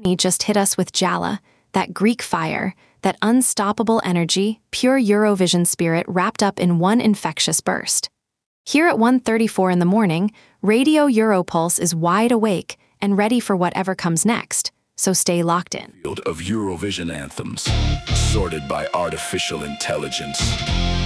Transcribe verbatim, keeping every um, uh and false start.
He just hit us with Jala, that Greek fire, that unstoppable energy, pure Eurovision spirit wrapped up in one infectious burst. Here at one thirty-four in the morning, Radio Europulse is wide awake and ready for whatever comes next, so stay locked in. Field of Eurovision anthems, sorted by artificial intelligence.